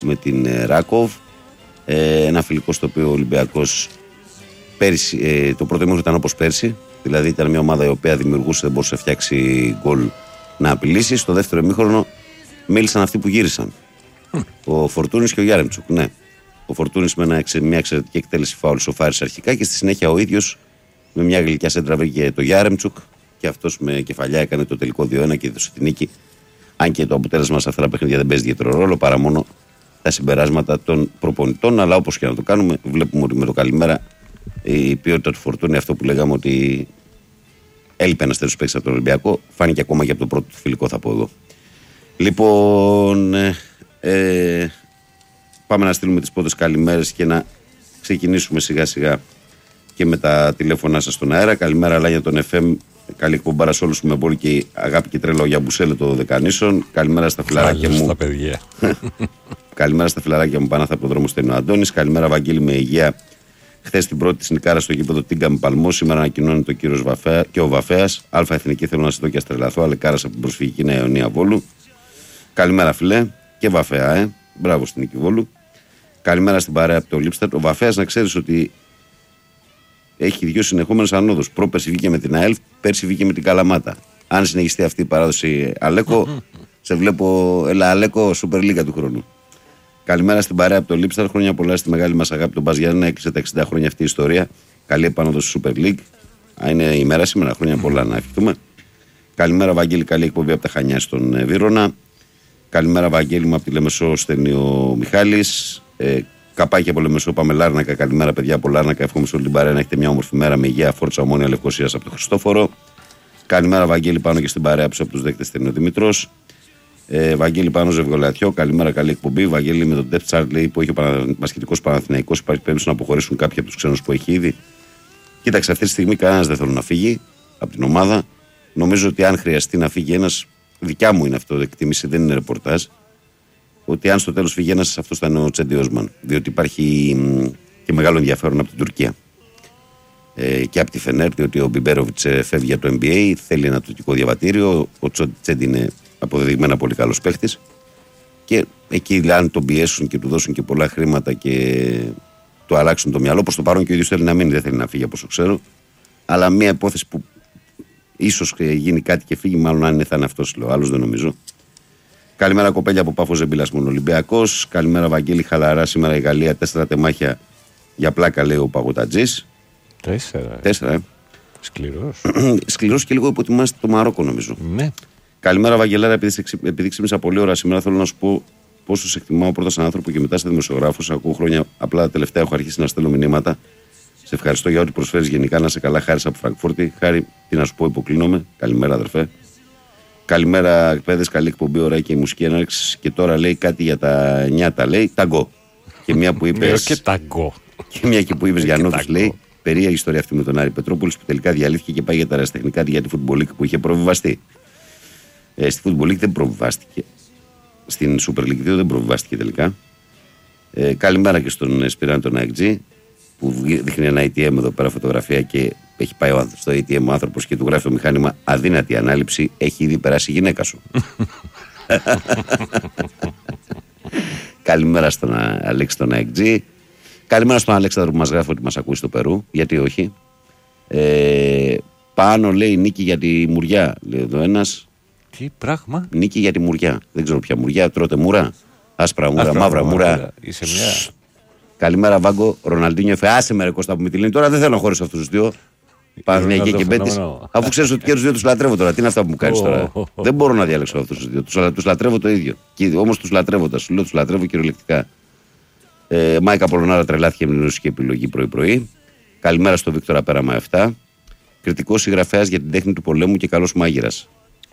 με την Ράκοβ. Ένα φιλικό στο οποίο ο Ολυμπιακός πέρυσι, το πρώτο ημίχρονο ήταν όπως πέρσι. Δηλαδή ήταν μια ομάδα η οποία δημιουργούσε, δεν μπορούσε να φτιάξει γκολ να απειλήσει. Στο δεύτερο ημίχρονο μίλησαν αυτοί που γύρισαν. Ο Φορτούνης και ο Γιάρεμτσουκ. Ναι. Ο Φορτούνης με μια εξαιρετική εκτέλεση φάουλ σοφάρισε αρχικά και στη συνέχεια ο ίδιος με μια γλυκιά σέντρα βρήκε το Γιάρεμτσουκ και αυτός με κεφαλιά έκανε το τελικό 2-1 και έδωσε την νίκη. Αν και το αποτέλεσμα σε αυτά τα παιχνίδια δεν παίζει ιδιαίτερο ρόλο παρά μόνο τα συμπεράσματα των προπονητών. Αλλά όπως και να το κάνουμε, βλέπουμε ότι με το καλημέρα η ποιότητα του Φορτούνη, αυτό που λέγαμε ότι έλειπε ένας τέτοιος παίκτης από τον Ολυμπιακό, φάνηκε ακόμα και από το πρώτο του φιλικό, θα πω εγώ. Λοιπόν, πάμε να στείλουμε τις πρώτες καλημέρες και να ξεκινήσουμε σιγά σιγά και με τα τηλέφωνά σας στον αέρα. Καλημέρα, Λάγια των FM. Καλή εκπομπάρα σε όλους που με πολύ και αγάπη και τρέλα ο Γιαμπουσέλε το Δεκανήσων. Καλημέρα στα φιλαράκια μου. Καλημέρα στα φιλαράκια μου, Πανάθα από το δρόμο στέλνει ο Αντώνης. Καλημέρα, Βαγγέλη, με υγεία. Χθες την πρώτη της νικάρα στο γήπεδο Τίγκα με Παλμό. Σήμερα ανακοινώνει το κύριος Βαφέα και ο Βαφέας. Αλφα Εθνική θέλω να σε δω και αστρελαθώ. Αλεκάρας από την προσφυγική Νέα Ιωνία Βόλου. Καλημέρα, φιλέ. Και Βαφέα, Μπράβο στην νίκη Βόλου. Καλημέρα στην παρέα από το Λίπστατ. Ο Βαφέας, να ξέρεις ότι έχει δύο συνεχόμενες ανόδους. Πρόπερση βγήκε με την ΑΕΛ, πέρσι βγήκε με την Καλαμάτα. Αν συνεχιστεί αυτή η παράδοση, Αλέκο, σε βλέπω. Έλα, Αλέκο, Super League του χρόνου. Καλημέρα στην παρέα από το Λίπσταρ. Χρόνια πολλά στη μεγάλη μας αγάπη τον Μπας Γιάννενα. Έκλεισε τα 60 χρόνια αυτή η ιστορία. Καλή επάνωδο στη Super League. Είναι η μέρα σήμερα. Χρόνια πολλά να ευχηθούμε. Καλημέρα, Βαγγέλη. Καλή εκπομπή από τα Χανιά στον Βύρωνα. Καλημέρα, Βαγγέλη μου από τη Λεμεσό, στέλνει ο Μιχάλης. Καπάκι από Λεμεσό, πάμε Λάρνακα. Καλημέρα, παιδιά από Λάρνακα. Εύχομαι σε όλη την παρέα να έχετε μια όμορφη μέρα με υγεία. Φόρτσα Ομόνια Λευκοσίας από τον Χριστόφορο. Καλημέρα, Βαγγέλη, πάνω και στην παρέα από τους δέκτες, στέλνει ο Δημητρός. Βαγγέλη πάνω Ζευγολατιό, καλημέρα, καλή εκπομπή. Βαγγέλη με τον Depth Chart λέει που έχει ο Πασχετικός Παναθηναϊκός. Υπάρχει περίπτωση να αποχωρήσουν κάποιοι από τους ξένους που έχει ήδη. Κοίταξε, αυτή τη στιγμή κανένας δεν θέλει να φύγει από την ομάδα. Νομίζω ότι αν χρειαστεί να φύγει ένας, δικιά μου είναι αυτό, εκτίμηση, δεν είναι ρεπορτάζ. Ότι αν στο τέλος φύγει ένας, αυτός θα είναι ο Τσέντι Όσμαν. Διότι υπάρχει και μεγάλο ενδιαφέρον από την Τουρκία. Και από τη Φενέρ, διότι ο Μπιμπέροβιτς φεύγει από το NBA, θέλει ένα τουρκικό διαβατήριο. Ο Τσέντι είναι αποδεδειγμένα πολύ καλός παίχτης. Και εκεί, αν τον πιέσουν και του δώσουν και πολλά χρήματα και του αλλάξουν το μυαλό, προς το παρόν και ο ίδιος θέλει να μείνει, δεν θέλει να φύγει από όσο ξέρω. Αλλά μια υπόθεση που ίσως γίνει κάτι και φύγει, μάλλον αν είναι θα είναι αυτός, λέω. Άλλος δεν νομίζω. Καλημέρα, κοπέλια από Πάφο Ζεμπίλας μόνο Ολυμπιακός. Καλημέρα, Βαγγέλη, χαλαρά. Σήμερα η Γαλλία 4 τεμάχια για πλάκα, λέει ο Παγωτατζής. 4. Σκληρός και λίγο υποτιμάστε το Μαρόκο, νομίζω. Ναι. Καλημέρα, Βαγγελάρα. Επειδή ξύπνησα πολύ ώρα σήμερα, θέλω να σου πω πόσο σε εκτιμάω πρώτα σαν άνθρωπο και μετά σαν δημοσιογράφο. Ακούω χρόνια, απλά τελευταία έχω αρχίσει να στέλνω μηνύματα. Σε ευχαριστώ για ό,τι προσφέρεις γενικά. Να σε καλά, χάρη από Φραγκφούρτη. Χάρη, τι να σου πω, υποκλίνομαι. Καλημέρα, αδερφέ. Καλημέρα, παιδες. Καλή εκπομπή, ωραία και η μουσική έναρξη. Και τώρα λέει κάτι για τα νιάτα. Λέει ταγκό. Και μια που είπες. Και ταγκό. Και μια και που είπες για Νόβους, λέει. Περίεργη ιστορία αυτή με τον Άρη Πετρόπουλος που τελικά διαλύθηκε και πάει για τα αεραστεχνικά για τη Football League που είχε προβιβαστεί. Στη Football League δεν προβιβάστηκε. Στην Super League 2 δεν προβιβάστηκε τελικά. Καλημέρα και στον Σπυράν τον AXG που δείχνει ένα ATM εδώ πέρα φωτογραφία και έχει πάει στο ATM ο άνθρωπος και του γράφει το μηχάνημα αδύνατη ανάληψη, έχει ήδη περάσει η γυναίκα σου. Καλημέρα στον Αλέξη τον AXG. Καλημέρα στον Αλέξανδρο που μας γράφει ότι μας ακούει στο Περού, γιατί όχι. Πάνω λέει νίκη για τη Μουριά, λέει εδώ ένας. Τι πράγμα? Νίκη για τη Μουριά. Δεν ξέρω ποια Μουριά, τρώτε μουρά. Άσπρα μουρά, μαύρα μουρά. Είσαι μια... Καλημέρα, Βάγκο. Ροναλντίνιο άσε με ρε Κώστα που με τη λύνει. Τώρα δεν θέλω να χωρίσω αυτούς τους δύο. Παναθηναϊκή και Μπέτης. Αφού ξέρεις ότι και τους δύο τους λατρεύω τώρα. Τι είναι αυτά που μου κάνεις τώρα? Δεν μπορώ να διαλέξω αυτούς τους δύο. Τους λατρεύω το ίδιο. Όμως τους λατρεύοντας. Σου λέω τους λατρεύω κυριολεκτικά. Μάικα Πολωνάρα τρελάθηκε με την ουσική επιλογή πρωί-πρωί. Καλημέρα στο Βίκτορα Πέραμα 7. Κριτικός συγγραφέας για την τέχνη του πολέμου και καλός μάγειρας.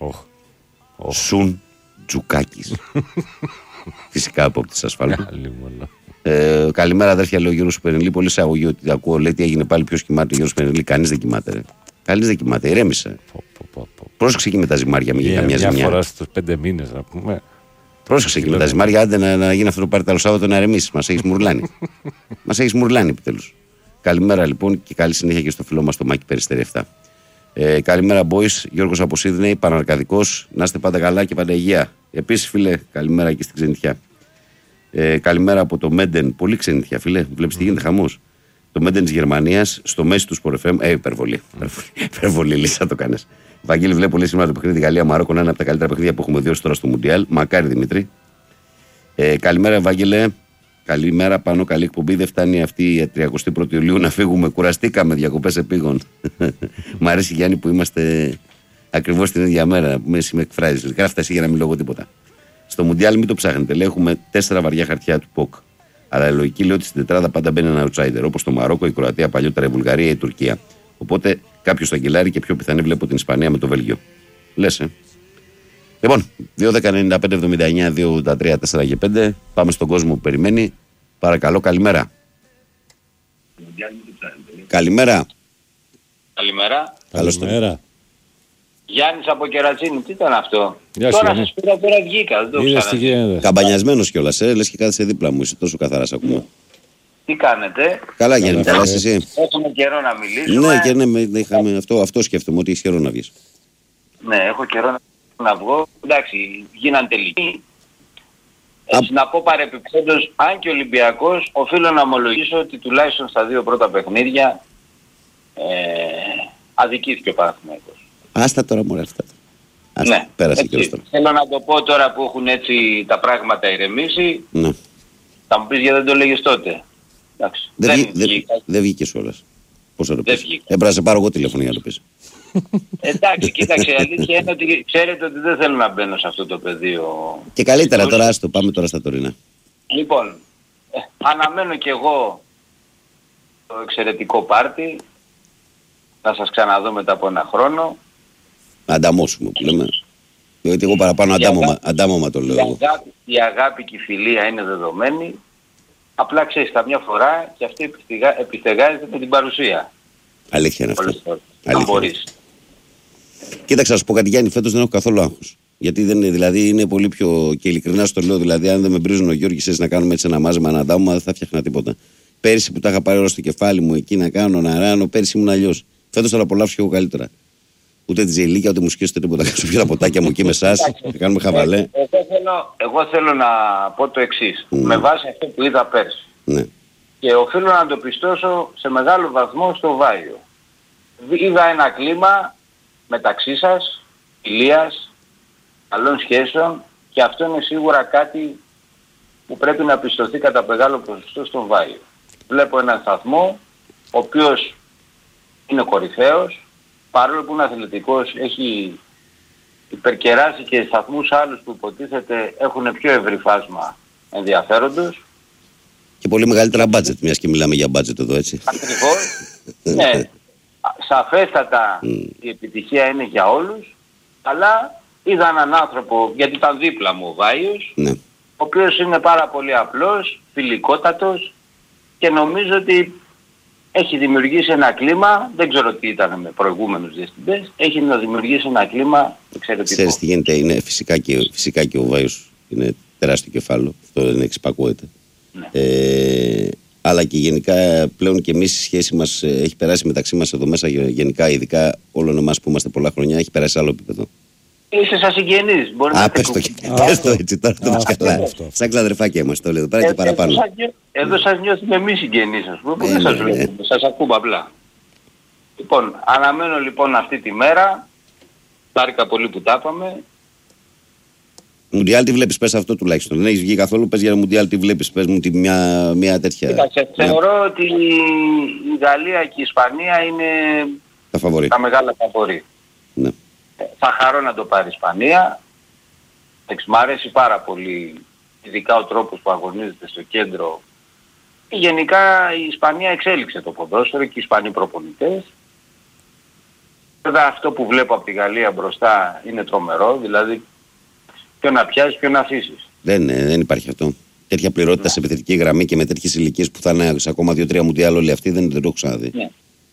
Σουν Τζουκάκης. Φυσικά από τις ασφάλτου. Καλημέρα, αδέρφια, λέει ο Γιώργος Περνηλή. Πολύ σε αγωγή ότι ακούω. Λέει τι έγινε πάλι, ποιος κοιμάται. Ο Γιώργος Περνηλή, κανείς δεν κοιμάται. Ρε. Κανείς δεν κοιμάται, ηρέμησε. Πρόσεξε εκεί με τα ζυμάρια, μην γίνει καμιά ζημιά. Μια φορά στους 5 μήνες, να πούμε. Πρόσεξε εκεί με τα ζυμάρια, άντε να γίνει αυτό το πάρει το Σάββατο να ηρεμήσει. Μας έχεις μουρλάνει. Μας έχεις μουρλάνει επιτέλους. Καλημέρα λοιπόν και καλή συνέχεια και στο φίλο μας το Μάκη Περιστέρη 7. Καλημέρα, boys. Γιώργος από Σίδνεϊ, Παναρκαδικός. Να είστε πάντα καλά και πάντα υγεία. Επίσης, φίλε, καλημέρα και στην ξενιτιά. Καλημέρα από το Μέντεν. Πολύ ξενιτιά, φίλε. Βλέπεις τι γίνεται, χαμός. Το Μέντεν της Γερμανίας, στο μέση του Sport FM. Υπερβολή. Υπερβολή, Λίσσα το κάνεις. Βαγγέλη, βλέπω πολύ σήμερα το παιχνίδι Γαλλία-Μαρόκο να είναι από τα καλύτερα παιχνίδια που έχουμε δει ως τώρα στο Μουντιάλ. Μακάρι, Δημήτρη. Καλημέρα, Βαγγέλε. Καλημέρα, πάνω, καλή εκπομπή. Δεν φτάνει αυτή η 31η Ιουλίου να φύγουμε. Κουραστήκαμε, διακοπές επίγον. Μ' αρέσει, Γιάννη, που είμαστε ακριβώς την ίδια μέρα. Με εκφράζεις. Γράφτε εσύ για να μην λόγω τίποτα. Στο Μουντιάλ μην το ψάχνετε. Λέει, έχουμε 4 βαριά χαρτιά του ΠΟΚ. Αλλά η λογική λέει ότι στην τετράδα πάντα μπαίνει ένα outsider. Όπως το Μαρόκο, η Κροατία, παλιότερα η Βουλγαρία ή η Τουρκία. Οπότε κάποιο το αγγελάρει και πιο πιθανή βλέπω την Ισπανία με το Βέλγιο. Λες, Λοιπόν, 2-10-95-79-2-83-4 και 5. Πάμε στον κόσμο που περιμένει. Παρακαλώ, καλημέρα. Καλημέρα. Καλημέρα. Καλημέρα. Γιάννης από Κερατσίνη, τι ήταν αυτό? Γεια Τώρα σου, σας πήρα, τώρα βγήκα, δεν το ξαναδεί. Καμπανιασμένος κιόλας, λες και κάθεσαι δίπλα μου, είσαι τόσο καθαρά σ' ακούμε. Τι κάνετε? Καλά, Γιάννη, καλά είσαι εσύ? Έχουμε καιρό να μιλήσουμε. Ναι, και ναι, είχαμε αυτό σκέφτομαι, ότι έχει καιρό να βγεις. Ναι, έχω καιρό να βγω. Εντάξει, γίναν τελικοί. Έτσι, να πω παρεπιπτόντως, αν και ο Ολυμπιακός, οφείλω να ομολογήσω ότι τουλάχιστον στα 2 πρώτα παιχνίδια αδικήθηκε ο Παναθηναϊκός. Άστα τώρα μωρέ αυτά. Ναι, πέρασε και τώρα. Θέλω να το πω τώρα που έχουν έτσι τα πράγματα ηρεμήσει. Ναι. Θα μου πεις γιατί δεν το λέγες τότε. Εντάξει, δεν βγήκες όλας. Πώς θα το πεις? βγήκα. Έπρεπε να σε πάρω εγώ τηλέφωνο για να το πεις. Εντάξει, κοίταξε, η αλήθεια είναι ότι ξέρετε ότι δεν θέλω να μπαίνω σε αυτό το πεδίο. Και καλύτερα τώρα, άστο, πάμε τώρα στα τωρινά. Λοιπόν, αναμένω κι εγώ το εξαιρετικό πάρτι. Θα σας ξαναδώ μετά από ένα χρόνο. Ανταμώσουμε που λέμε. Γιατί εγώ παραπάνω αντάμωμα το λέω εγώ. Η αγάπη και η φιλία είναι δεδομένη. Απλά ξέρεις, καμιά φορά και αυτή επιστεγάζεται με την παρουσία. Αλήθεια είναι αυτό. Αν μπορείς. Κοίταξε, να σου πω κάτι, Γιάννη, φέτος δεν έχω καθόλου άγχος. Γιατί δεν είναι, δηλαδή είναι πολύ πιο. Και ειλικρινά στο λέω, δηλαδή, αν δεν με μπρίζουν ο Γιώργης έτσι να κάνουμε έτσι ένα μάζεμα, ένα αντάμωμα, δεν θα φτιάχνα τίποτα. Πέρυσι που τα είχα πάρει όλα στο κεφάλι μου εκεί να κάνω, να ράνω, πέρυσι ήμουν αλλιώς. Φέτος θα το απολαύσω και εγώ καλύτερα. Ούτε τη ζελίκια, ούτε μουσική, ούτε τίποτα. Κάνω πιο τα ποτάκια μου εκεί με εσάς, θα κάνουμε χαβαλέ. Εγώ θέλω να πω το εξής. Με βάση αυτό που είδα πέρσι. Ναι. Και οφείλω να το πιστώσω σε μεγάλο βαθμό στο Βάιο. Είδα ένα κλίμα μεταξύ σας, φιλίας, καλών σχέσεων και αυτό είναι σίγουρα κάτι που πρέπει να πιστωθεί κατά μεγάλο ποσοστό στον Βάιο. Βλέπω έναν σταθμό ο οποίος είναι κορυφαίος, παρόλο που είναι αθλητικός, έχει υπερκεράσει και σταθμούς άλλους που υποτίθεται έχουν πιο ευρύ φάσμα ενδιαφέροντος. Και πολύ μεγαλύτερα μπάτζετ, μιας και μιλάμε για μπάτζετ εδώ, έτσι. Ακριβώς. Ναι. Σαφέστατα η επιτυχία είναι για όλους, αλλά είδα έναν άνθρωπο, γιατί ήταν δίπλα μου ο Βάιος, Ναι. ο οποίος είναι πάρα πολύ απλός, φιλικότατος και νομίζω ότι έχει δημιουργήσει ένα κλίμα, δεν ξέρω τι ήταν με προηγούμενους διευθυντές, έχει να δημιουργήσει ένα κλίμα εξαιρετικό. Ξέρεις τι γίνεται, είναι φυσικά και ο Βάιος είναι τεράστιο κεφάλαιο, αυτό δεν εξυπακούεται. Ναι. Αλλά και γενικά πλέον και εμείς η σχέση μας έχει περάσει μεταξύ μας εδώ μέσα γενικά, ειδικά όλων εμάς που είμαστε πολλά χρόνια, έχει περάσει σε άλλο επίπεδο. Είσαι σαν συγγενείς. Πες το έτσι τώρα, το πας καλά. Σαν ξαδερφάκια είμαστε όλοι εδώ πέρα και παραπάνω. Εδώ σας νιώθουμε εμείς συγγενείς, ας πούμε, που δεν σας βλέπουμε, σας ακούμε απλά. Λοιπόν, αναμένω λοιπόν αυτή τη μέρα, χάρηκα πολύ που τα είπαμε. Μουντιάλ τι βλέπεις, πες αυτό τουλάχιστον. Δεν έχεις βγει καθόλου, πες για Μουντιάλ τι βλέπεις, πες μου μια τέτοια. Θεωρώ ότι η Γαλλία και η Ισπανία είναι τα μεγάλα φαβορί. Ναι. Θα χαρώ να το πάρει η Ισπανία. Μ' αρέσει πάρα πολύ, ειδικά ο τρόπος που αγωνίζεται στο κέντρο. Και γενικά η Ισπανία εξέλιξε το ποδόσφαιρο και οι Ισπανοί προπονητές. Βέβαια αυτό που βλέπω από τη Γαλλία μπροστά είναι τρομερό, δηλαδή ποιο να πιάσεις, ποιο να αφήσεις. Δεν υπάρχει αυτό. Τέτοια πληρότητα σε επιθετική γραμμή και με τέτοιες ηλικίες που θα είναι σε ακόμα 2-3 Μουντιάλ όλοι αυτοί δεν το έχω ξαναδεί. Ναι.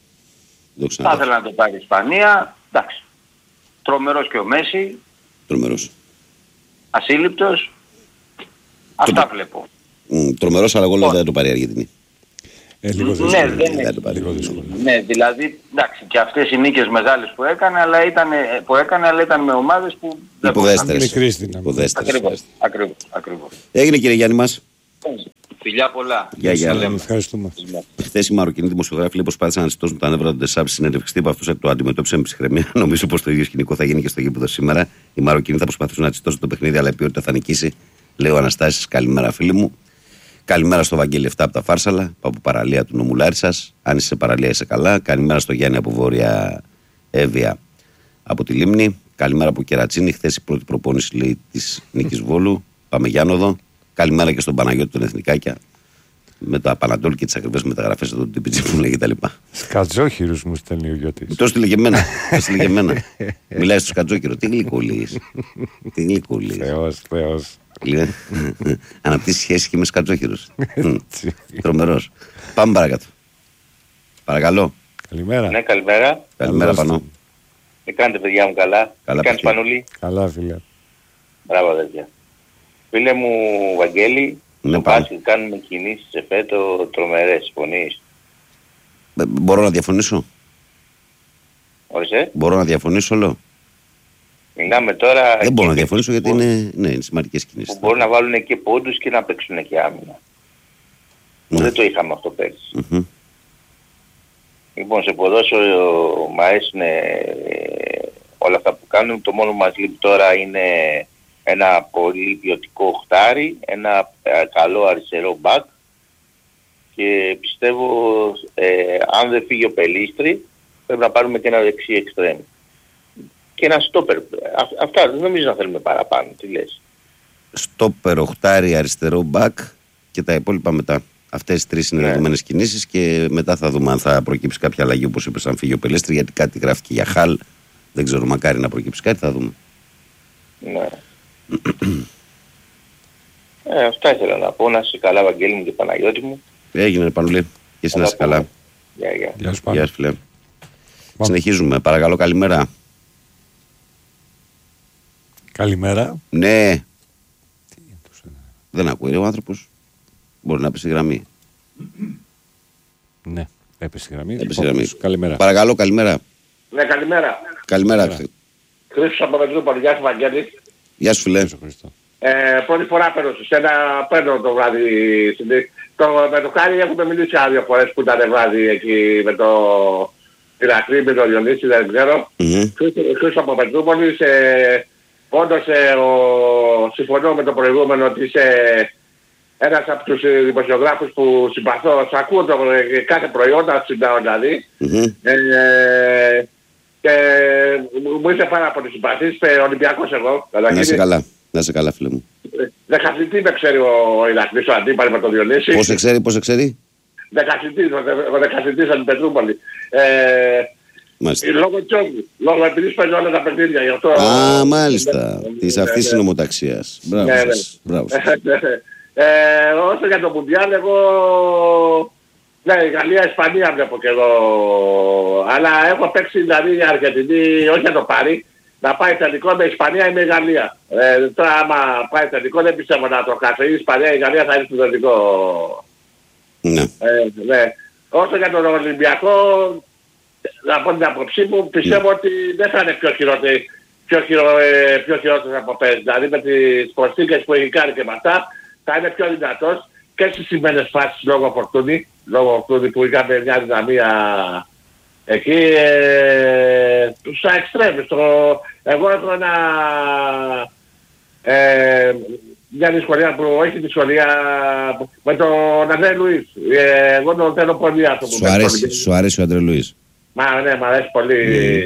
Θα ήθελα να το πάρει η Ισπανία. Εντάξει. Τρομερός και ο Μέση. Τρομερός. Ασύλληπτος. Αυτά βλέπω. Τρομερός, αλλά εγώ λέω δεν το πάρει η Αργεντινή. Λίγο δύσκολο. Ναι, δηλαδή, εντάξει, και αυτές οι νίκες μεγάλες που έκανε, αλλά ήταν με ομάδες που δεν υποδέστερες. Ακριβώς. Έγινε, κύριε Γιάννη μας. Φιλιά πολλά. Γεια. Ευχαριστούμε. Χθες οι Μαροκινοί δημοσιογράφοι προσπάθησαν να σηκώσουν τα νεύρα του Ντεσάπ στη συνέντευξη τύπου. Αυτό το αντιμετώπισε με ψυχραιμία. Νομίζω πως το ίδιο σκηνικό θα γίνει και στο γήπεδο σήμερα. Οι Μαροκινοί θα προσπαθήσουν να τσιτώσουν το παιχνίδι, αλλά η ποιότητα θα νικήσει. Λέει ο Αναστάσης, καλημέρα φίλοι μου. Καλημέρα στο Βαγγέλη 7 από τα Φάρσαλα, από παραλία του νομού Λάρισσας. Αν είσαι σε παραλία είσαι καλά. Καλημέρα στο Γιάννη από Βόρεια Εύβοια από τη Λίμνη. Καλημέρα από Κερατσίνη. Χθες η πρώτη προπόνηση λέει της Νίκης Βόλου. Πάμε Γιάννοδο. Καλημέρα και στον Παναγιώτη των Εθνικάκια. Με το Απανατόλ και τις ακριβές μεταγραφές εδώ του Τιπιτζίπουλα και τα λοιπά. Σκατζόχυρους μου στέλνει ο Γιώτης. Το στείλε και εμένα. Μιλάει στο Σκατζόκυρο. Τι γλυκούλης. Θεός. Αναπτύσσει σχέση και με Σκατζόκυρους. Τρομερός. Πάμε παρακάτω. Παρακαλώ. Καλημέρα. Ναι, καλημέρα. Καλημέρα Πανώ. Τι κάνετε παιδιά μου καλά. Καλά, Τι κάνεις παιδιά. Πανούλη. Καλά, φίλε. Μπράβο αδερφιά. Φίλε μου Βαγγέλη, Ναι, στο πάμε. μπάσκετ κάνουμε κινήσεις σε φέτο τρομερές, συμφωνείς? Μπορώ να διαφωνήσω. Όρισε. Μπορώ να διαφωνήσω όλο. Μιλάμε τώρα... Δεν μπορώ να και διαφωνήσω γιατί που- είναι σημαντικές κινήσεις. που μπορούν να βάλουν και πόντους και να παίξουν και άμυνα. Ναι. Δεν το είχαμε αυτό πέρσι. Μμμ. Λοιπόν, σε ποδόσφαιρο μου αρέσουν όλα αυτά που κάνουν. Το μόνο που μας λείπει τώρα είναι ένα πολύ ποιοτικό χτάρι, ένα καλό αριστερό μπακ και πιστεύω αν δεν φύγει ο Πελίστρη πρέπει να πάρουμε και ένα δεξί εξτρέμ. Και ένα στόπερ. Αυτά δεν νομίζω να θέλουμε παραπάνω. Τι λες? Στόπερ, οχτάρι, αριστερό μπακ και τα υπόλοιπα μετά. Αυτές οι τρεις είναι Ναι. δεδομένες κινήσεις και μετά θα δούμε αν θα προκύψει κάποια αλλαγή όπως είπες αν φύγει ο Πελέστρη γιατί κάτι γράφει και για Χαλ. Δεν ξέρω, μακάρι να προκύψει κάτι, θα δούμε. Ναι. Αυτά ήθελα να πω. Να είσαι καλά Βαγγέλη μου και Παναγιώτη μου. Έγινε Πανουλή και εσύ να είσαι Καλά καλά. Γεια, γεια. Γεια σου Πάνο. Γεια σου φίλε. Συνεχίζουμε. Παρακαλώ, καλημέρα. Καλημέρα. Ναι. Δεν ακούει ο άνθρωπος. Μπορεί να πει στη γραμμή. Ναι, έπεσε η γραμμή. Έπεσε η γραμμή. Καλημέρα. Παρακαλώ, καλημέρα. Ναι, καλημέρα. Καλημέρα. Χρήστος από Πετρούπολη. Γεια σου Βαγγέλη. Γεια σου φίλε. Ευχαριστώ, Χριστό. Πρώτη φορά παίρνω σε σένα, παίρνω το βράδυ. Με το Χάρη έχουμε μιλήσει άλλες φορές που ήταν βράδυ εκεί με το Ηρακλή, με τον Διονύση, δεν ξέρω. Χρήστος από Πετρούπολη. Όντως συμφωνώ με το προηγούμενο ότι είσαι ένας από τους δημοσιογράφους που συμπαθώ. Σ' ακούω κάθε προϊόντα, συντάω δηλαδή. Και μου είσαι πάρα πολύ συμπαθής. Ολυμπιακός εγώ. Να είσαι καλά. Να είσαι καλά φίλε μου. Δεκαθλητή με ξέρει ο Ηρακλής, ο αντίπαλος με τον Διονύση. Πώς ξέρει. Ο δεκαθλητής από την Πετρούπολη. Μάλιστα. Λόγω τσόγκου. Λόγω επειδή παίζει όλα τα παιχνίδια. Γι' αυτό... Α, μάλιστα. Της αυτής της νομοταξίας. Μπράβο σας. Μπράβο σας. Όσο για το Μουντιάλ, εγώ... Ναι, η Γαλλία-Ισπανία βλέπω και εγώ. Αλλά έχω παίξει δηλαδή η Αργεντινή, όχι να το πάρει, να πάει τελικό με Ισπανία ή με Γαλλία. Τώρα άμα πάει τελικό δεν πιστεύω να το χάσει. Η Ισπανία ή η Γαλλία θα είναι στο τελικό. Ναι. Ναι. Όσο για τον Ολυμπιακό, να πω την άποψή μου, πιστεύω ότι δεν θα είναι πιο χειρότερος από πέρυσι. Δηλαδή με τις προσθήκες που έχει κάνει και με αυτά, θα είναι πιο δυνατός και στις σημαίνες φάσεις λόγω φορτούνη που είχαμε μια δυναμία εκεί, στα εξτρέμεις. Εγώ έχω μια δυσκολία που όχι δυσκολία με τον Αντρέ Λουίς. Εγώ τον θέλω πολύ αυτό που Σου αρέσει ο Αντρέ Λουίς. Ναι, μου αρέσει πολύ.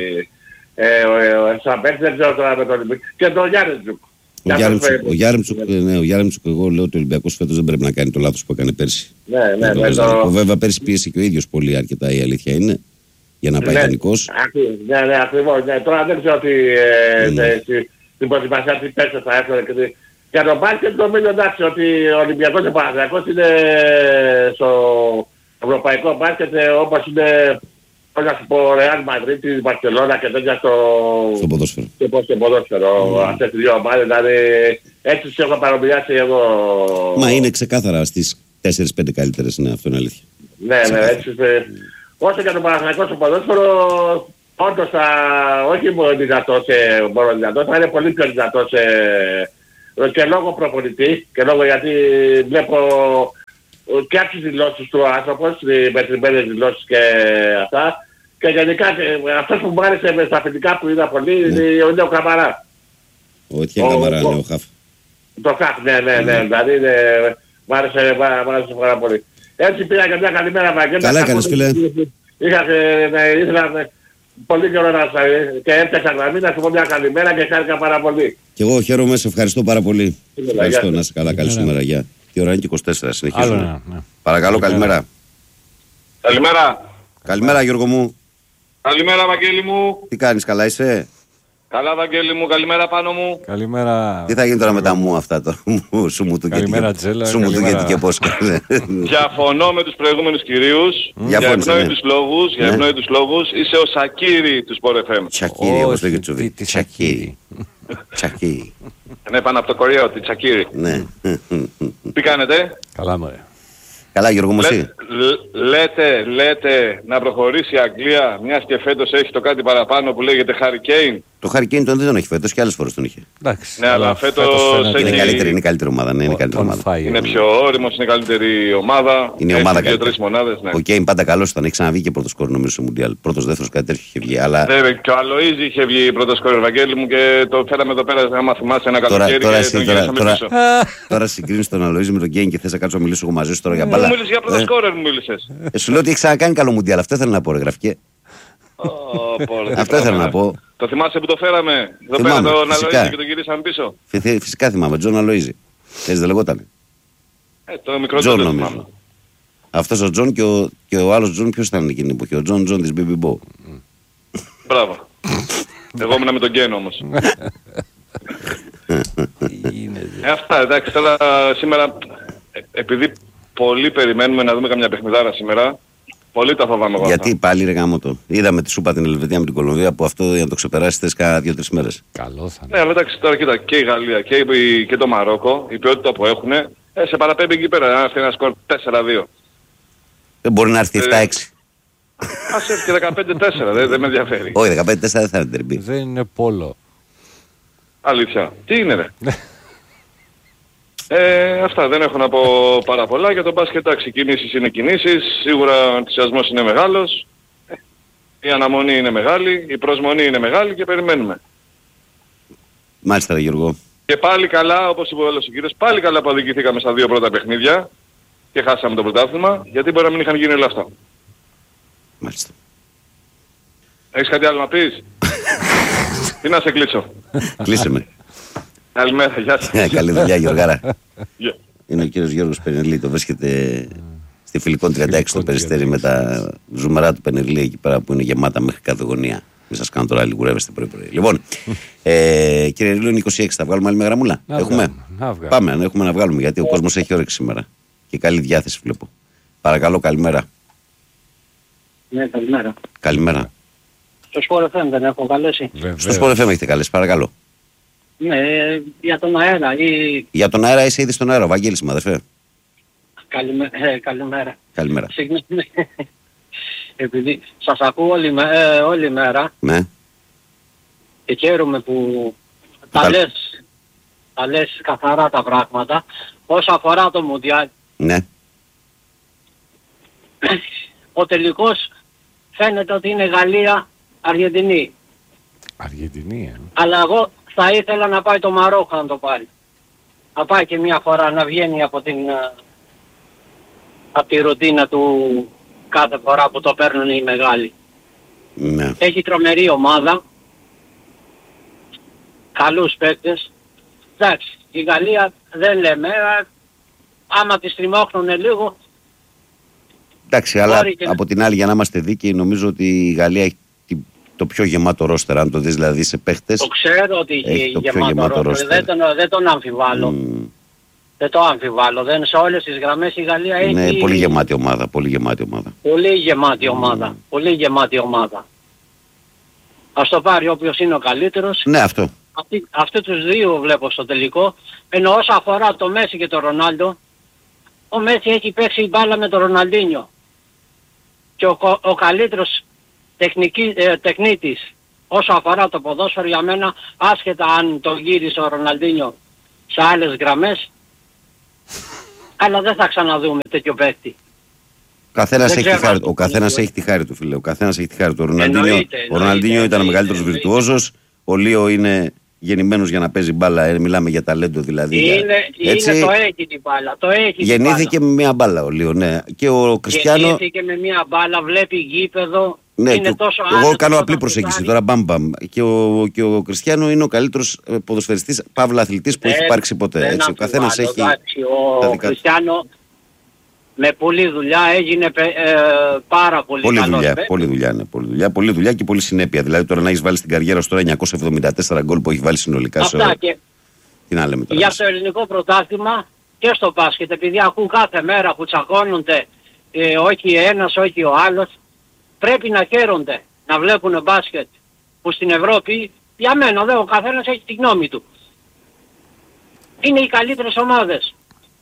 Σαν παίκτη δεν ξέρω τώρα με τον Ολυμπιακό. Και τον Γιάννετζουκ. Ο Γιάρεμτσουκ, εγώ λέω ότι ο Ολυμπιακός φέτος δεν πρέπει να κάνει το λάθος που έκανε πέρσι. Ναι. Βέβαια πέρσι πίεσε και ο ίδιος πολύ αρκετά, η αλήθεια είναι, για να πάει εθνικός. Ναι, ακριβώς. Τώρα δεν ξέρω την προετοιμασία τι πέσε θα έφερε. Για τον μπάσκετ νομίζω εντάξει ότι ο Ολυμπιακός και ο Παναθηναϊκός είναι στο ευρωπαϊκό μπάσκετ όπως είναι, πώς να σου πω, Ρεάλ Μαδρίτης, Μπαρσελόνα και τέτοια στο ποδόσφαιρο. Στο ποδόσφαιρο. Αυτές τις δύο ομάδες, δηλαδή έτσι τις έχω παρομοιάσει εγώ. Μα είναι ξεκάθαρα στις 4-5 καλύτερες, ναι, αυτό είναι αλήθεια. Ναι, έτσι. Όσο για τον Παναθηναϊκό στο ποδόσφαιρο, όντως όχι μόνο δυνατός, θα είναι πολύ πιο δυνατός και λόγω προπονητή και λόγω γιατί βλέπω και από τις δηλώσεις του άνθρωπος, με τριμμένες δηλώσεις και αυτά. Και γενικά αυτός που μου άρεσε με στα αφεντικά που είδα πολύ είναι ο Καμαρά. Ο Έτιεν Καμαρά, ο Χαφ. Το Χαφ, ναι, δηλαδή μου άρεσε πάρα πολύ. Έτσι πήγα και μια καλημέρα Βαγγέλη. Καλά έκανες φίλε. Ήθελα πολύ καιρό να σας και έπιασα γραμμή να σου πω μια καλημέρα και χάρηκα πάρα πολύ. Και εγώ χαίρομαι, σε ευχαριστώ πάρα πολύ. Ευχαριστώ, να είσαι καλά, καλή σου μέρα. Γεια. Τι ώρα είναι και 24, συνεχίζουμε. Παρακαλώ, καλημέρα. Καλημέρα. Καλημέρα Γιώργο μου. Καλημέρα Βαγγέλη μου. Τι κάνεις, καλά είσαι? Καλά Βαγγέλη μου, καλημέρα πάνω μου. Καλημέρα. Τι θα γίνει τώρα με τα μου αυτά τώρα, σου μου του και πώς κάνει. Διαφωνώ με τους προηγούμενους κυρίους. Για ευνόητους λόγους. Είσαι ο Σακύρη του Sport FM. Τσακύρη, όπως λέγεται Τσουβί. Τσακύρη. Τσακύρη. Ναι, πάνω από το Κοριό, τη Τσακύρη. Ναι. Τι κάνετε? Καλά μωρέ. Καλά Γιώργο μου, εσύ. Λέτε να προχωρήσει η Αγγλία, μιας και φέτος έχει το κάτι παραπάνω που λέγεται Harry Kane. Το Harry Kane δεν τον έχει φέτος και άλλες φορές τον είχε. Εντάξει. Ναι, αλλά φέτος είναι καλύτερη ομάδα. Ναι, είναι καλύτερη ομάδα. Είναι πιο όριμος, είναι καλύτερη ομάδα. Είναι η ομάδα καλύτερη. Ναι. Ο Kane πάντα καλός ήταν, έχει ξαναβγεί και πρώτος σκόρ νομίζω στο Μουντιάλ. Πρώτος, δεύτερος, κάτι τέτοιο είχε βγει. Αλλά... Και ο Αλοΐζη είχε βγει πρώτος σκόρ, Ευαγγέλη μου, και το φέραμε εδώ πέρα, άμα θυμάσαι, ένα καλοκαίρι και τον γυρίσαμε πίσω. Τώρα συγκρίνεις τον Αλοΐζη με τον Kane και θες να κάτσω να μιλήσω εγώ μαζί σου τώρα για μπάλα. Μου μίλησες για πρώτο σκόρ, μου μίλησες. Σου λέω ότι έχει ξανακάνει καλό Μουντιάλ, αυτό ήθελα να πω ρε γραφικέ. Αυτό ήθελα να πω. Το θυμάσαι που το φέραμε? Εδώ πέρα τον Αλοΐζη και τον γυρίσαμε πίσω. Φυσικά θυμάμαι, Τζον Αλοΐζη. Έτσι δεν λεγότανε? Το μικρό Τζον νομίζω. Αυτός ο Τζον και ο άλλος Τζον ποιος ήταν εκείνη την εποχή? Ο Τζον της BB Bo. Μπράβο. Εγώ ήμουν με τον Γκέν όμως. Αυτά, εντάξει, τώρα σήμερα επειδή πολλοί περιμένουμε να δούμε καμιά παιχνιδάρα σήμερα, πολύ τα φοβάμαι εγώ. Γιατί πάλι ρε γάμο το. Είδαμε τη σούπα την Ελβετία με την Κολομβία που αυτό για να το ξεπεράσει θες κάνα 2-3 μέρες. Καλό θα είναι. Ναι, αλλά εντάξει τώρα κοίτα, και η Γαλλία και το Μαρόκο, η ποιότητα που έχουν, σε παραπέμπει εκεί πέρα, να έρθει ένα σκορ 4-2. Δεν μπορεί να έρθει 7-6. Ας έρθει και 15-4, δεν με ενδιαφέρει. Όχι, 15-4 δεν θα είναι τερμπή. Δεν είναι πόλο. Αλήθεια. Τι είναι ρε? Αυτά, δεν έχω να πω πάρα πολλά. Για τον μπάσκετ, εντάξει, κινήσεις είναι κινήσεις. Σίγουρα ο ενθουσιασμός είναι μεγάλος. Η αναμονή είναι μεγάλη, η προσμονή είναι μεγάλη και περιμένουμε. Μάλιστα ρε Γιώργο. Και πάλι καλά, όπως είπε όλος ο κύριος, πάλι καλά που αδικηθήκαμε στα 2 πρώτα παιχνίδια και χάσαμε το πρωτάθλημα, γιατί μπορεί να μην είχαν γίνει όλα αυτά. Μάλιστα. Έχεις κάτι άλλο να πεις? Τι να σε κλείσω? Κλείσε με. Καλημέρα, γεια σας. Καλή δουλειά Γιώργαρα. Yeah. Είναι ο κύριος Γιώργος Πενερλή, το βρίσκεται στη Φιλικών 36 στο Περιστέρι με τα ζουμερά του Πενερλή εκεί πέρα που είναι γεμάτα μέχρι κάθε γωνία. Μην σας κάνω τώρα, λιγουρεύεστε πρωί-πρωί. Λοιπόν, κύριε Ρίλο, είναι 26, θα βγάλουμε άλλη μια γραμμούλα? Έχουμε? Πάμε, αν έχουμε να βγάλουμε, γιατί ο κόσμος έχει όρεξη σήμερα. Και καλή διάθεση βλέπω. Παρακαλώ, καλημέρα. Ναι, καλημέρα. Καλημέρα. Στο Sport FM δεν έχω καλέσει? Στο Sport FM έχετε καλέσει, παρακαλώ. Ναι, για τον αέρα ή... Για τον αέρα είσαι ήδη στον αέρα, Βαγγέλης μου, αδερφέ. Καλημέρα. Καλημέρα. Συγγνώμη. Επειδή σας ακούω όλη μέρα. Ναι. Και χαίρομαι που τα λες καθαρά τα πράγματα. Όσο αφορά το Μουντιάλ. Ναι. Ο τελικός φαίνεται ότι είναι Γαλλία-Αργεντινή. Αργεντινή, Αλλά εγώ θα ήθελα να πάει το Μαρόκο να το πάρει. Να πάει και μια φορά να βγαίνει από τη ρουτίνα του κάθε φορά που το παίρνουν οι μεγάλοι. Ναι. Έχει τρομερή ομάδα. Καλούς παίκτες. Εντάξει, η Γαλλία δεν λέμε. Άμα τη στριμώχνουν λίγο... Εντάξει, αλλά από την άλλη για να είμαστε δίκαιοι νομίζω ότι η Γαλλία έχει το πιο γεμάτο ρόστερ, αν το δεις δηλαδή σε παίχτες. Το ξέρω ότι έχει γεμάτο ρόστερ. Δεν τον αμφιβάλλω. Δεν το αμφιβάλλω. Δεν σε όλες τις γραμμές η Γαλλία έχει... Ναι, πολύ γεμάτη ομάδα. Πολύ γεμάτη ομάδα. Πολύ γεμάτη ομάδα. Πολύ γεμάτη ομάδα. Ας το πάρει όποιος είναι ο καλύτερος. Ναι, αυτό. Αυτοί τους δύο βλέπω στο τελικό. Ενώ όσο αφορά το Μέση και το Ρονάλντο, ο Μέση έχει παίξει μπάλα με τον Ροναλντίνιο. Και ο καλύτερος τεχνίτης όσο αφορά το ποδόσφαιρο για μένα, άσχετα αν το γύρισε ο Ροναλντίνιο σε άλλες γραμμές. Αλλά δεν θα ξαναδούμε τέτοιο παίκτη. Ο καθένας έχει τη χάρη του, φίλε. Ο καθένας έχει τη χάρη του. Ο Ροναλντίνιο ήταν ο μεγαλύτερος βιρτουόζος. Ο Λίο είναι γεννημένος για να παίζει μπάλα. Μιλάμε για ταλέντο δηλαδή. Είναι το έχει την μπάλα. Γεννήθηκε με μια μπάλα ο Λίο, ναι. Και ο Κριστιάνο. Γεννήθηκε με μια μπάλα, βλέπει γήπεδο. Ναι, είναι τόσο εγώ κάνω απλή προσέγγιση τώρα. Μπαμ. Και ο Κριστιάνο είναι ο καλύτερος ποδοσφαιριστής, παύλα αθλητής που έχει υπάρξει ποτέ. Έτσι. Ο καθένας έχει. Ο Κριστιάνο με πολλή δουλειά έγινε πάρα πολύ καλός. Πολλή δουλειά και πολλή συνέπεια. Δηλαδή τώρα να έχεις βάλει στην καριέρα σου τώρα 974 γκολ που έχει βάλει συνολικά σε όλα. Τι να λέμε τώρα. Για το ελληνικό πρωτάθλημα και στο μπάσκετ, επειδή ακούν κάθε μέρα που τσακώνονται όχι ένας, όχι ο άλλος, πρέπει να χαίρονται να βλέπουν μπάσκετ που στην Ευρώπη, για μένα ο καθένας έχει τη γνώμη του. Είναι οι καλύτερες ομάδες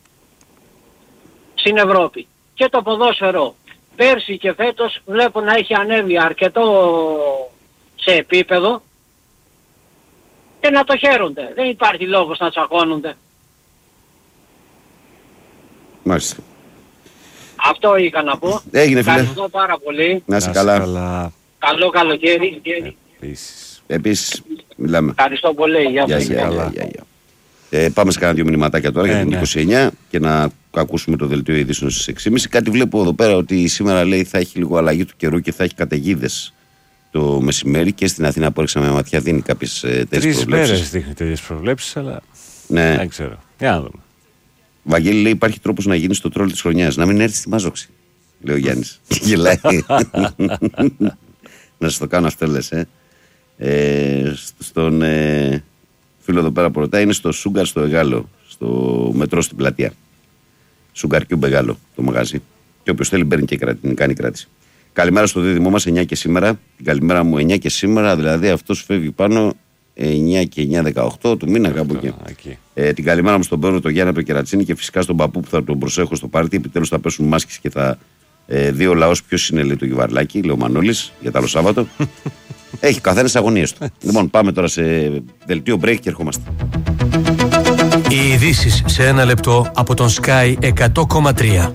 στην Ευρώπη. Και το ποδόσφαιρο πέρσι και φέτος βλέπω να έχει ανέβει αρκετό σε επίπεδο και να το χαίρονται. Δεν υπάρχει λόγος να τσακώνονται. Μάλιστα. Αυτό είχα να πω. Έγινε, φίλε. Ευχαριστώ πάρα πολύ. Να είσαι καλά. Καλό καλοκαίρι. Επίσης μιλάμε. Ευχαριστώ πολύ. Γεια σας. Πάμε σε κάνα 2 μηνυματάκια τώρα για την 29 και να ακούσουμε το δελτίο ειδήσεων στις 6.30. Κάτι βλέπω εδώ πέρα ότι σήμερα λέει θα έχει λίγο αλλαγή του καιρού και θα έχει καταιγίδες το μεσημέρι και στην Αθήνα που έριξαμε ματιά δίνει κάποιες τέτοιες προβλέψεις. 3 μέρες δείχνει τέτοιες προβλέψεις, αλλά ναι. Δεν ξέρω. Για να δούμε. Βαγγέλη λέει υπάρχει τρόπος να γίνει στο τρόλ της χρονιάς. Να μην έρθει στη Μάζοξη, λέει ο Γιάννης. Γελάει. Να σας το κάνω αυτό λες, στον φίλο εδώ πέρα που ρωτάει είναι στο Σούγκαρ στο Εγάλο, στο μετρό στην πλατεία. Σούγκαρ Κιούμπ Εγάλο το μαγαζί. Και όποιος θέλει παίρνει και κάνει κράτηση. Καλημέρα στο δίδυμό μας 9 και σήμερα. Την καλημέρα μου 9 και σήμερα, δηλαδή αυτός φεύγει πάνω 9 και 9-18 του μήνα κάπου εκεί. Την καλημέρα μου στον Πέρο, τον Γιάννα, τον Κερατσίνη και φυσικά στον παππού που θα τον προσέχω στο πάρτι. Επιτέλους θα πέσουν μάσκες και θα δει ο λαός ποιος είναι, λέει, το Γιβαρλάκι, λέει ο Μανώλης, για το άλλο Σάββατο. Έχει καθένας αγωνίες του. Λοιπόν, πάμε τώρα σε δελτίο break και ερχόμαστε. Οι ειδήσεις σε ένα λεπτό από τον Sky 100,3.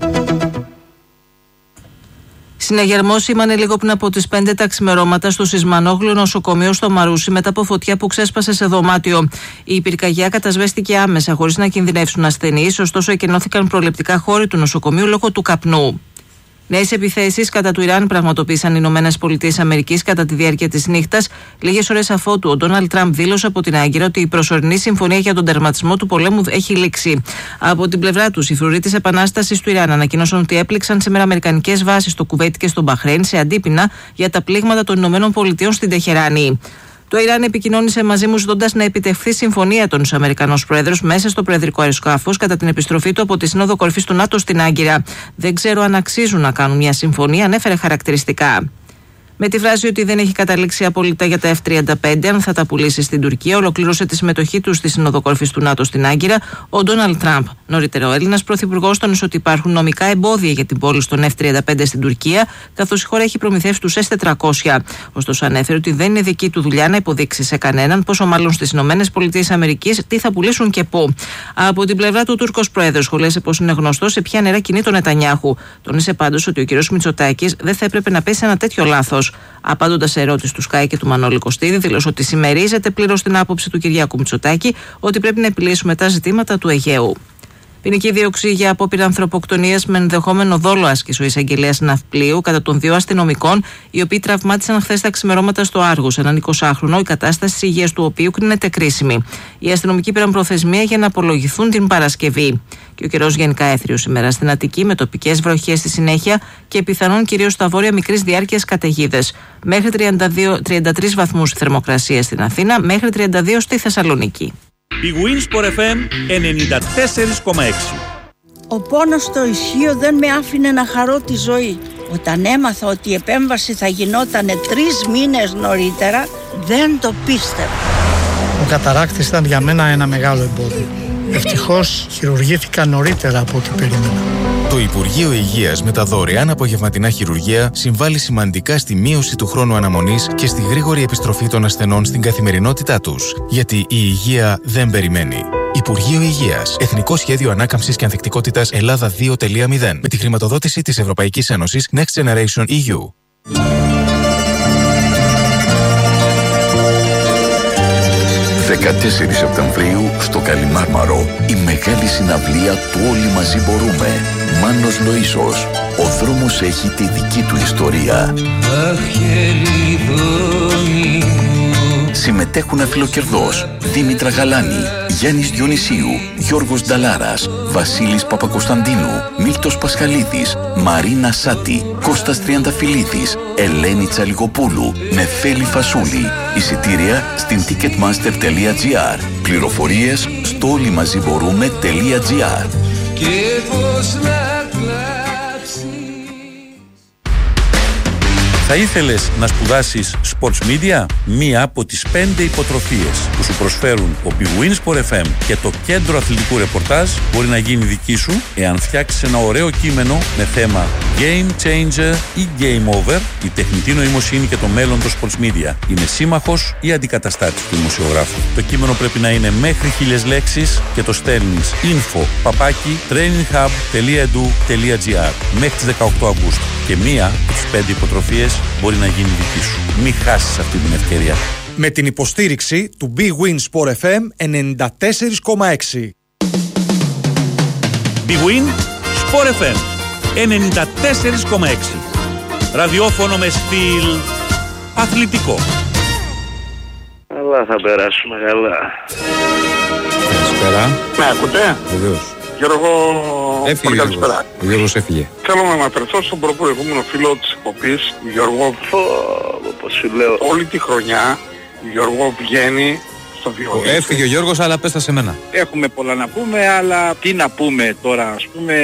Συναγερμός σήμανε λίγο πριν από τις 5 τα ξημερώματα στο Σισμανόγλου νοσοκομείο στο Μαρούσι μετά από φωτιά που ξέσπασε σε δωμάτιο. Η πυρκαγιά κατασβέστηκε άμεσα χωρίς να κινδυνεύσουν ασθενείς, ωστόσο εκενώθηκαν προληπτικά χώροι του νοσοκομείου λόγω του καπνού. Νέες επιθέσεις κατά του Ιράν πραγματοποίησαν οι ΗΠΑ κατά τη διάρκεια της νύχτας, λίγες ώρες αφότου ο Ντόναλντ Τραμπ δήλωσε από την Άγκυρα ότι η προσωρινή συμφωνία για τον τερματισμό του πολέμου έχει λήξει. Από την πλευρά τους, οι φρουροί της επανάστασης του Ιράν ανακοίνωσαν ότι έπληξαν σήμερα αμερικανικές βάσεις στο Κουβέιτ και στο Μπαχρέιν σε αντίπεινα για τα πλήγματα των ΗΠΑ στην Τεχεράνη. Το Ιράν επικοινώνησε μαζί μου ζητώντας να επιτευχθεί συμφωνία των Αμερικανός Πρόεδρος μέσα στο προεδρικό αεροσκάφος κατά την επιστροφή του από τη Σύνοδο Κορυφής του ΝΑΤΟ στην Άγκυρα. Δεν ξέρω αν αξίζουν να κάνουν μια συμφωνία, ανέφερε χαρακτηριστικά. Με τη φράση ότι δεν έχει καταλήξει απόλυτα για τα F-35, αν θα τα πουλήσει στην Τουρκία, ολοκλήρωσε τη συμμετοχή του στη Σύνοδο Κορυφής του ΝΑΤΟ στην Άγκυρα ο Ντόναλντ Τραμπ. Νωρίτερα, ο Έλληνας πρωθυπουργός τόνισε ότι υπάρχουν νομικά εμπόδια για την πώληση των F-35 στην Τουρκία, καθώς η χώρα έχει προμηθεύσει τους S-400. Ωστόσο, ανέφερε ότι δεν είναι δική του δουλειά να υποδείξει σε κανέναν, πόσο μάλλον στις ΗΠΑ, τι θα πουλήσουν και πού. Από την πλευρά του, ο Τούρκος πρόεδρος σχολίασε πως είναι γνωστό σε ποια νερά κινεί τον Νετανιάχου. Τόνισε πάντως ότι ο κ. Μητσοτάκης δεν θα έπρεπε να πέσει ένα τέτοιο λάθος. Απαντώντας σε ερώτηση του Σκάι και του Μανώλη Κωστίδη, δήλωσε ότι συμμερίζεται πλήρως την άποψη του Κυριάκου Μητσοτάκη ότι πρέπει να επιλύσουμε τα ζητήματα του Αιγαίου. Ποινική δίωξη για απόπειρα ανθρωποκτονίας με ενδεχόμενο δόλο άσκησε ο εισαγγελέας ναυπλίου κατά των 2 αστυνομικών, οι οποίοι τραυμάτισαν χθες τα ξημερώματα στο Άργος, έναν 20χρονο, η κατάσταση της υγείας του οποίου κρίνεται κρίσιμη. Οι αστυνομικοί πήραν προθεσμία για να απολογηθούν την Παρασκευή. Και ο καιρός γενικά έθριος σήμερα στην Αττική, με τοπικές βροχές στη συνέχεια και πιθανόν κυρίως στα βόρεια μικρής διάρκειας καταιγίδες. Μέχρι 33 βαθμούς θερμοκρασία στην Αθήνα, μέχρι 32 στη Θεσσαλονίκη. Η Winsport FM 94,6. Ο πόνος στο ισχύο δεν με άφηνε να χαρώ τη ζωή. Όταν έμαθα ότι η επέμβαση θα γινόταν 3 μήνες νωρίτερα, δεν το πίστευα. Ο καταράκτης ήταν για μένα ένα μεγάλο εμπόδιο. Ευτυχώς χειρουργήθηκα νωρίτερα από ό,τι περίμενα. Το Υπουργείο Υγείας με τα δωρεάν απογευματινά χειρουργία συμβάλλει σημαντικά στη μείωση του χρόνου αναμονής και στη γρήγορη επιστροφή των ασθενών στην καθημερινότητά τους. Γιατί η υγεία δεν περιμένει. Υπουργείο Υγείας. Εθνικό Σχέδιο Ανάκαμψης και Ανθεκτικότητας Ελλάδα 2.0. Με τη χρηματοδότηση της Ευρωπαϊκής Ένωσης Next Generation EU. 14 Σεπτεμβρίου στο Καλιμάρμαρο η μεγάλη συναυλία του Όλοι Μαζί Μπορούμε. Μάνος Λοΐσος. Ο δρόμος έχει τη δική του ιστορία. Συμμετέχουν αφιλοκερδός Δήμητρα Γαλάνη, Γιάννης Διονυσίου, Γιώργος Νταλάρας, Βασίλης Παπακοσταντίνου, Μίλτος Πασχαλίδης, Μαρίνα Σάτη, Κώστας Τριανταφυλλίδης, Ελένη Τσαλιγοπούλου, Νεφέλη Φασούλη. Εισιτήρια στην ticketmaster.gr. Πληροφορίες στο όλοιμαζιμπορούμε.gr. Θα ήθελες να σπουδάσεις Sports Media? Μία από τις 5 υποτροφίες που σου προσφέρουν ο Big Win Sport FM και το Κέντρο Αθλητικού Ρεπορτάζ μπορεί να γίνει δική σου εάν φτιάξεις ένα ωραίο κείμενο με θέμα Game Changer ή Game Over. Η τεχνητή νοημοσύνη και το μέλλον των Sports Media είναι σύμμαχος ή αντικαταστάτης του δημοσιογράφου. Το κείμενο πρέπει να είναι μέχρι 1000 λέξεις και το στέλνεις info@traininghub.edu.gr μέχρι τις 18 Αυγούστου. Και μία από τις 5 υποτροφίες μπορεί να γίνει δική σου. Μην χάσεις αυτή την ευκαιρία. Με την υποστήριξη του Big Win Sport FM 94,6. Big Win Sport FM 94,6. Ραδιόφωνο με στυλ αθλητικό. Αλλά θα περάσουμε καλά. Καλησπέρα. Με ακούτε? Βεβαίως. Γιώργο, έφυγε καλησπέρα. ο Γιώργος έφυγε. Θέλω να αναφερθώ στον προπροηγούμενο φίλο της εκπομπής, Γιώργο. Όπως σου λέω, όλη τη χρονιά Γιώργο βγαίνει στο Διονύση. Έφυγε ο Γιώργος, αλλά πες τα σε μένα. Έχουμε πολλά να πούμε, αλλά τι να πούμε τώρα, ας πούμε...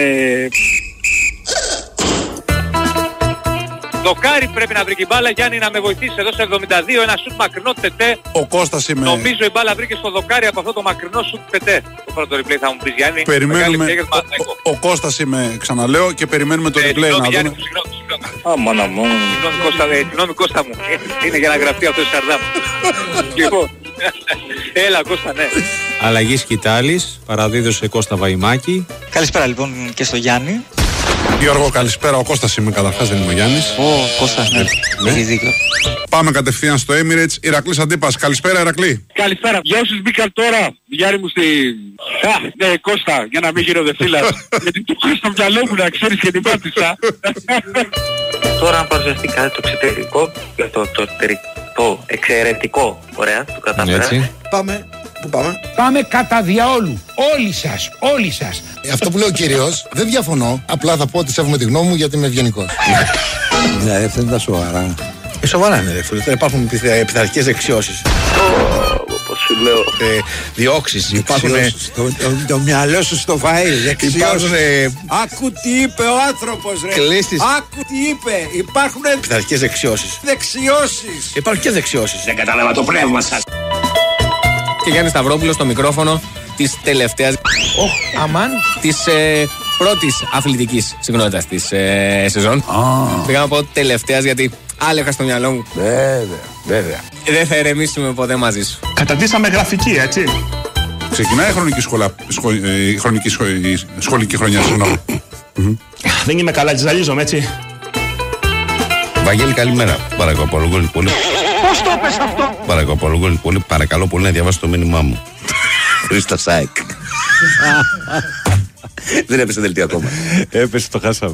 Δοκάρι πρέπει να βρει η μπάλα, Γιάννη, να με βοηθήσει εδώ στο 72, ένα σουτ μακρινό τετέ. Ο Κώστας είμαι. Νομίζω η μπάλα βρήκε στο δοκάρι από αυτό το μακρινό σουτ τετέ. Το πρώτο replay θα μου πεις, Γιάννη. Περιμένουμε, ο Κώστας είμαι, ξαναλέω, και περιμένουμε το replay να δούμε. Συγγνώμη, Κώστα μου, είναι για να γραφτεί αυτό το Σαρδάμ. Λοιπόν, έλα Κώστα, ναι. Αλλαγή Σκητάλης, παραδίδωσε Κώστα Βαϊμάκη. Καλησπέρα λοιπόν και στο Γιάννη. Γιώργο, καλησπέρα. Ο Κώστας είμαι καταρχάς, δεν είμαι ο Γιάννης. Κώστας, ναι. Έχεις δίκιο. Πάμε κατευθείαν στο Emirates. Ηρακλής Αντίπας. Καλησπέρα, Ηρακλή. Καλησπέρα. Για όσους μπήκαν τώρα, Γιάννη μου στη... ναι, Κώστα, για να μην γίνω δευτήλας. Γιατί το έχω στο μυαλό μου, να ξέρεις, και την πάτησα. Τώρα αν παρουσιαστεί κάτι το εξωτερικό, το εξαιρετικό, ωραία, το κατάφερα. Πάμε. Πού πάμε? Πάμε κατά διαόλου. Όλοι σας. Αυτό που λέει ο κύριος, δεν διαφωνώ. Απλά θα πω ότι σέβομαι τη γνώμη μου γιατί είμαι ευγενικός. Ναι, αυτά είναι τα σοβαρά. Σοβαρά είναι, ρε φίλε. Υπάρχουν πειθαρχικές δεξιώσεις. Όπως σου λέω. Διώξεις. Υπάρχουν. Το μυαλό σου στο φαΐ. Υπάρχουν. Άκου τι είπε ο άνθρωπος, ρε. Κλείστης. Άκου τι είπε. Υπάρχουν πειθαρχικές δεξιώσεις. Δεξιώσεις. Υπάρχουν και δεξιώσεις. Δεν κατάλαβα το πνεύμα σας. Και Γιάννη Σταυρόπουλος στο μικρόφωνο της τελευταίας της πρώτης αθλητικής συχνότητας της σεζόν. Πήγα να πω τελευταίας γιατί άλλο είχα στο μυαλό μου. Βέβαια. Δεν θα ηρεμήσουμε ποτέ μαζί σου. Καταντήσαμε γραφική, έτσι. Ξεκινάει η σχολική χρονιά, συγγνώμη. Δεν είμαι καλά, τζιζαλίζομαι, έτσι. Βαγγέλη, καλημέρα. Παρακαλώ πολύ. Πώς το έπες αυτό? Παρακαλώ πολύ να διαβάσει το μήνυμά μου. Χρήστα Σάικ. Δεν έπεσε δελτίο ακόμα. Έπεσε, το χάσαμε.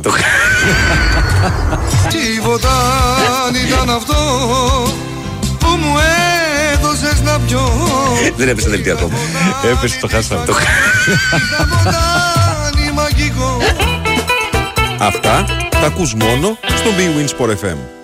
Τίποτα αν ήταν αυτό που μου έδωσες να πιω. Δεν έπεσε δελτίο ακόμα. Έπεσε, το χάσαμε. Αυτά τα ακούς μόνο στο Big Win Sport FM.